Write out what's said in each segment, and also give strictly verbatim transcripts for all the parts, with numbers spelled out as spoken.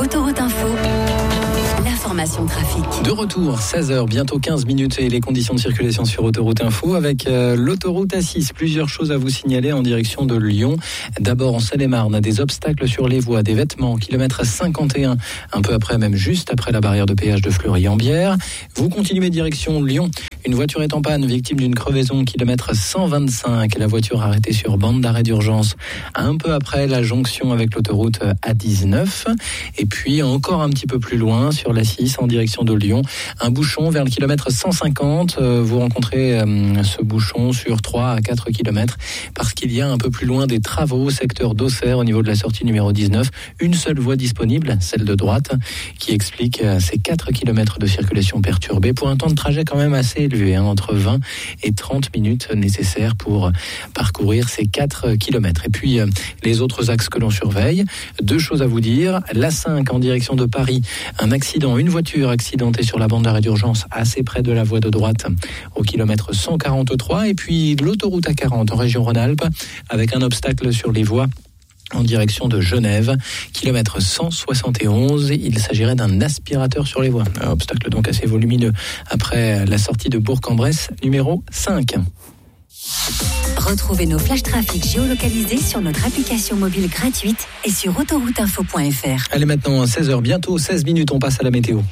Autoroute Info, l'information trafic. De retour, seize heures, bientôt quinze minutes et les conditions de circulation sur Autoroute Info avec euh, l'autoroute A six. Plusieurs choses à vous signaler en direction de Lyon. D'abord en Seine-et-Marne, des obstacles sur les voies, des vêtements, kilomètre cinquante et un, un peu après, même juste après la barrière de péage de Fleury-en-Bière. Vous continuez direction Lyon. Une voiture est en panne, victime d'une crevaison, kilomètre cent vingt-cinq. La voiture arrêtée sur bande d'arrêt d'urgence un peu après la jonction avec l'autoroute A dix-neuf. Et puis encore un petit peu plus loin, sur l'A six, en direction de Lyon, un bouchon vers le kilomètre cent cinquante. Vous rencontrez ce bouchon sur trois à quatre kilomètres parce qu'il y a un peu plus loin des travaux, secteur d'Auxerre, au niveau de la sortie numéro dix-neuf. Une seule voie disponible, celle de droite, qui explique ces quatre kilomètres de circulation perturbée pour un temps de trajet quand même assez élevé, hein, entre vingt et trente minutes nécessaires pour parcourir ces quatre kilomètres. Et puis, les autres axes que l'on surveille, deux choses à vous dire. L'A cinq en direction de Paris, un accident, une voiture accidentée sur la bande d'arrêt d'urgence assez près de la voie de droite au kilomètre cent quarante-trois. Et puis l'autoroute A quarante en région Rhône-Alpes avec un obstacle sur les voies en direction de Genève, kilomètre cent soixante et onze. Il s'agirait d'un aspirateur sur les voies. Un obstacle donc assez volumineux après la sortie de Bourg-en-Bresse numéro cinq. Retrouvez nos flash trafic géolocalisés sur notre application mobile gratuite et sur autoroute info point f r. Allez, maintenant seize heures, bientôt seize minutes, on passe à la météo.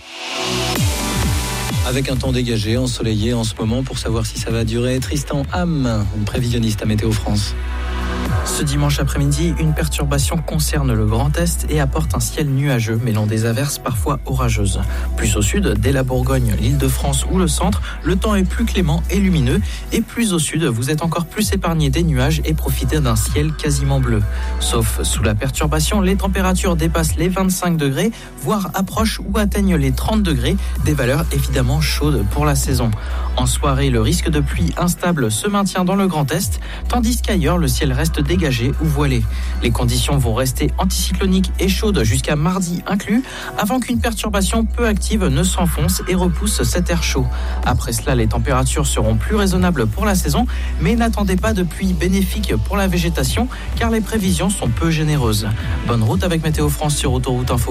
Avec un temps dégagé, ensoleillé en ce moment, pour savoir si ça va durer, Tristan Ham, prévisionniste à Météo France. Ce dimanche après-midi, une perturbation concerne le Grand Est et apporte un ciel nuageux, mêlant des averses parfois orageuses. Plus au sud, dès la Bourgogne, l'Île-de-France ou le centre, le temps est plus clément et lumineux. Et plus au sud, vous êtes encore plus épargné des nuages et profitez d'un ciel quasiment bleu. Sauf sous la perturbation, les températures dépassent les vingt-cinq degrés, voire approchent ou atteignent les trente degrés, des valeurs évidemment chaudes pour la saison. En soirée, le risque de pluie instable se maintient dans le Grand Est, tandis qu'ailleurs, le ciel reste dégagé ou voilé. Les conditions vont rester anticycloniques et chaudes jusqu'à mardi inclus, avant qu'une perturbation peu active ne s'enfonce et repousse cet air chaud. Après cela, les températures seront plus raisonnables pour la saison, mais n'attendez pas de pluie bénéfique pour la végétation, car les prévisions sont peu généreuses. Bonne route avec Météo France sur Autoroute Info.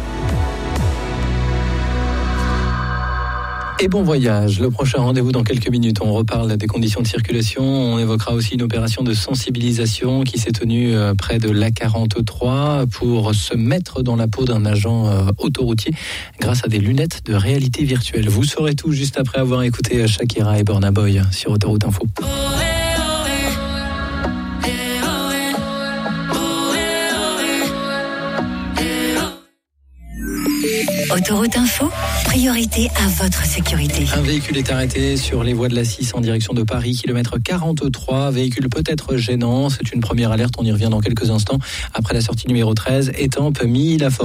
Et bon voyage. Le prochain rendez-vous dans quelques minutes. On reparle des conditions de circulation. On évoquera aussi une opération de sensibilisation qui s'est tenue près de l'A quarante-trois pour se mettre dans la peau d'un agent autoroutier grâce à des lunettes de réalité virtuelle. Vous saurez tout juste après avoir écouté Shakira et Burna Boy sur Autoroute Info. Autoroute Info, priorité à votre sécurité. Un véhicule est arrêté sur les voies de l'A six en direction de Paris, kilomètre quarante-trois. Véhicule peut-être gênant, c'est une première alerte, on y revient dans quelques instants. Après la sortie numéro treize, Étampes, Milly-la-Forêt.